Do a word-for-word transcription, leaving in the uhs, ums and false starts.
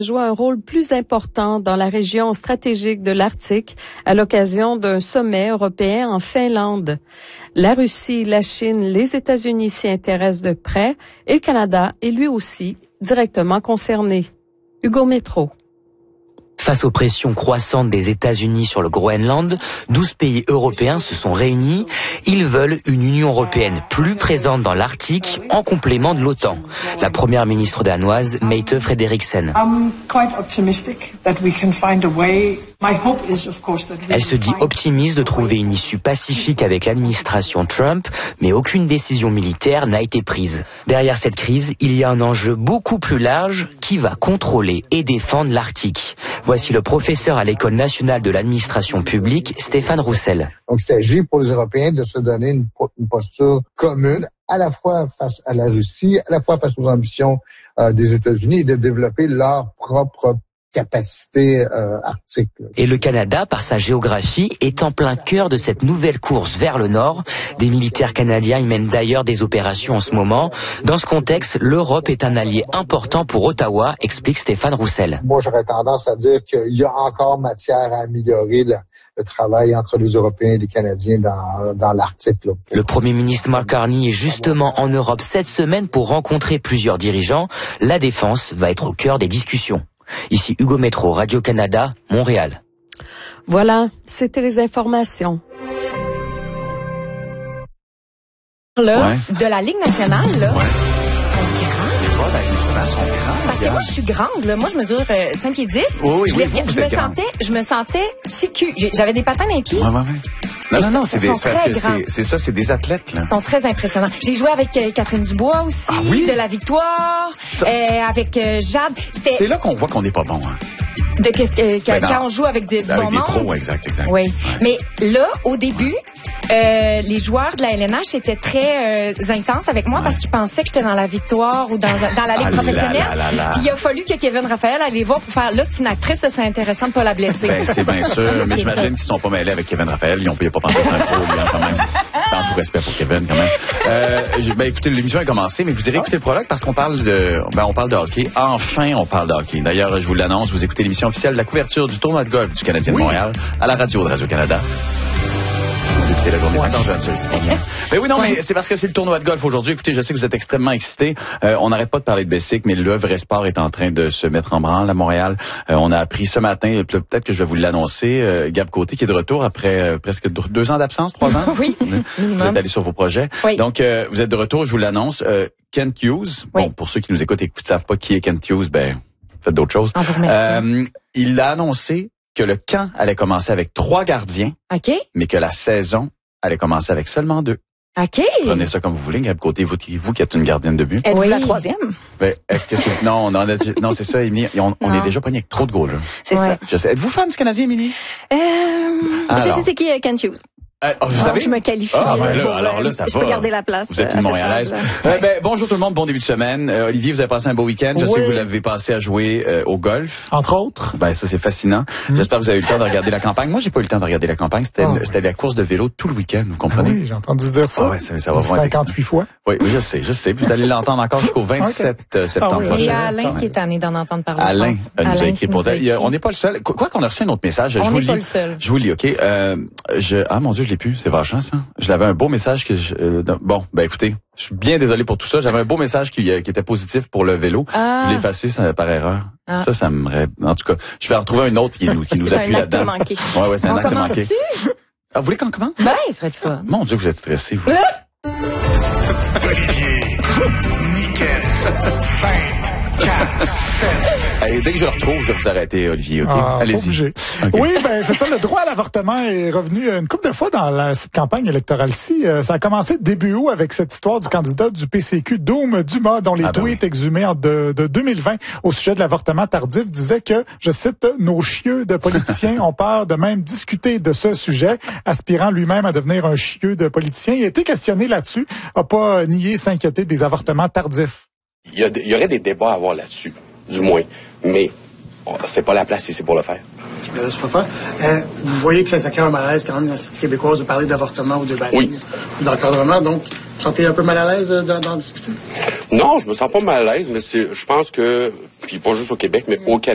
joue un rôle plus important dans la région stratégique de l'Arctique à l'occasion d'un sommet européen en Finlande. La Russie, la Chine, les États-Unis s'y intéressent de près et le Canada est lui aussi directement concerné. Hugo Métro. Face aux pressions croissantes des États-Unis sur le Groenland, douze pays européens se sont réunis. Ils veulent une Union européenne plus présente dans l'Arctique, en complément de l'OTAN. La première ministre danoise, Mette Frederiksen. Elle se dit optimiste de trouver une issue pacifique avec l'administration Trump, mais aucune décision militaire n'a été prise. Derrière cette crise, il y a un enjeu beaucoup plus large qui va contrôler et défendre l'Arctique. Voici le professeur à l'École nationale de l'administration publique, Stéphane Roussel. Donc, il s'agit pour les Européens de se donner une, une posture commune, à la fois face à la Russie, à la fois face aux ambitions euh, des États-Unis et de développer leur propre capacité euh, arctique. Et le Canada, par sa géographie, est en plein cœur de cette nouvelle course vers le nord. Des militaires canadiens y mènent d'ailleurs des opérations en ce moment. Dans ce contexte, l'Europe est un allié important pour Ottawa, explique Stéphane Roussel. Moi, j'aurais tendance à dire qu'il y a encore matière à améliorer le, le travail entre les Européens et les Canadiens dans, dans l'Arctique. Là. Le premier ministre Mark Carney est justement en Europe cette semaine pour rencontrer plusieurs dirigeants. La défense va être au cœur des discussions. Ici Hugo Métro, Radio-Canada, Montréal. Voilà, c'était les informations. Là, ouais. De la Ligue nationale, là, ouais. Sont grands. Les joueurs de la Ligue nationale sont grands. Parce que moi, je suis grande, là. Moi, je mesure euh, cinq pieds dix. Oui, oui, je, oui, les, vous, je, vous me sentais, je me sentais si cul. J'avais des patins dans les pieds. Ouais, ouais, ouais. Non, non, non, c'est des, c'est, c'est, c'est ça, c'est des athlètes, là. Ils sont très impressionnants. J'ai joué avec euh, Catherine Dubois aussi, ah, oui? de la Victoire, euh, avec euh, Jade. C'était... C'est là qu'on voit qu'on n'est pas bon, hein. De qu'est-ce que quand, ben quand on joue avec, de, du avec bon des monde. pros, exact, exact. Oui, ouais. Mais là, au début, euh, les joueurs de la L N H étaient très euh, intenses avec moi ouais. parce qu'ils pensaient que j'étais dans la Victoire ou dans, dans la Ligue ah, professionnelle. Là, là, là. Puis il a fallu que Kevin Raphaël aille les voir pour faire. Là, c'est une actrice, ça serait intéressant de pas la blesser. Ben, c'est bien sûr, mais j'imagine ça. Qu'ils sont pas mêlés avec Kevin Raphaël. Ils n'ont pas pensé que c'est un pro, lui, quand même. Tant tout respect pour Kevin, quand même. Euh, ben, écoutez, l'émission a commencé, mais vous irez écouter le prologue parce qu'on parle de, ben, on parle de hockey. Enfin, on parle de hockey. D'ailleurs, je vous l'annonce, vous écoutez l'émission officielle de la couverture du tournoi de golf du Canadien oui. de Montréal à la radio de Radio-Canada. Vous écoutez la journée ouais. maintenant, jeune, c'est pas bien. Mais oui, non, ouais. mais c'est parce que c'est le tournoi de golf aujourd'hui. Écoutez, je sais que vous êtes extrêmement excités. Euh, on n'arrête pas de parler de Bessic, mais le vrai sport est en train de se mettre en branle à Montréal. Euh, on a appris ce matin, peut-être que je vais vous l'annoncer, euh, Gab Côté qui est de retour après euh, presque deux ans d'absence, trois ans. Oui, vous êtes allé sur vos projets. Oui. Donc, euh, vous êtes de retour, je vous l'annonce. Euh, Kent Hughes, oui. bon, pour ceux qui nous écoutent et qui ne savent pas qui est Kent Hughes, ben, faites d'autres choses. On vous remercie. Euh, il a annoncé que le camp allait commencer avec trois gardiens, OK. mais que la saison allait commencer avec seulement deux. OK. Prenez ça comme vous voulez, Gab Côté, vous, vous qui êtes une gardienne de but. Êtes-vous oui. la troisième? Ben, est-ce que c'est... Non, on en a... non, c'est ça, Émilie. On, on est déjà pogné avec trop de goals, là. C'est ouais. ça. Je sais. Êtes-vous fan du Canadien, Émilie? Euh, alors. Je sais c'est qui euh, Kent Hughes. Euh, oh, vous alors, savez? Je me qualifie. Ah, ben là, pour, alors là, ça je va. peux garder la place. Vous êtes une Montréalaise. Euh, ben, bonjour tout le monde, bon début de semaine. Euh, Olivier, vous avez passé un beau week-end. Je oui. sais que vous l'avez passé à jouer euh, au golf. Entre autres. Ben, ça, c'est fascinant. Mmh. J'espère que vous avez eu le temps de regarder la campagne. Moi, j'ai pas eu le temps de regarder la campagne. C'était, oh. c'était la course de vélo tout le week-end, vous comprenez? Ah oui, j'ai entendu dire ça. Ah ouais, ça, ça va vraiment cinquante-huit fois. Oui, oui, je sais, je sais. Puis vous allez l'entendre encore jusqu'au vingt-sept okay. septembre ah oui, prochain. Il y a prochain. Alain qui est tanné d'en entendre parler. Alain je nous Alain a écrit pour dire. On n'est pas le seul. Quoi qu'on a reçu un autre message. On je vous n'est pas lis. le seul. Je vous lis, OK? Euh, je, ah, mon Dieu, je l'ai plus. C'est vachant, ça. Je l'avais un beau message que je, euh, bon, ben, écoutez, je suis bien désolé pour tout ça. J'avais un beau message qui, qui était positif pour le vélo. Ah. Je l'ai effacé ça, par erreur. Ah. Ça, ça me, en tout cas, je vais en retrouver un autre qui nous, qui nous appuie là-dedans. C'est un acte manqué. Ouais, ouais, c'est un on acte manqué. Tu? Ah, vous voulez qu'on commence? Ben, il serait le fun. Mon Dieu, vous êtes stressé, vous. Olivier, Niquette, vingt, quatre, sept. Allez, dès que je le retrouve, je vais vous arrêter, Olivier. Okay? Ah, allez-y. Okay. Oui, ben c'est ça. Le droit à l'avortement est revenu une couple de fois dans la, cette campagne électorale-ci. Euh, ça a commencé début août avec cette histoire du candidat du P C Q, Doom Dumas, dont les ah, ben tweets oui. exhumés en de, de deux mille vingt au sujet de l'avortement tardif disaient que, je cite, « Nos chieux de politiciens ont peur de même discuter de ce sujet, aspirant lui-même à devenir un chieux de politicien. » Il a été questionné là-dessus, n'a pas nié s'inquiéter des avortements tardifs. Il y, a, il y aurait des débats à avoir là-dessus, du moins. Mais c'est pas la place ici pour le faire. Je me laisse pas. Euh, vous voyez que ça, ça crée un malaise quand même dans la société québécoise de parler d'avortement ou de balise oui. ou d'encadrement. Donc, vous vous sentez un peu mal à l'aise d'en, d'en discuter? Non, je me sens pas mal à l'aise, mais c'est, je pense que, puis pas juste au Québec, mais au Canada,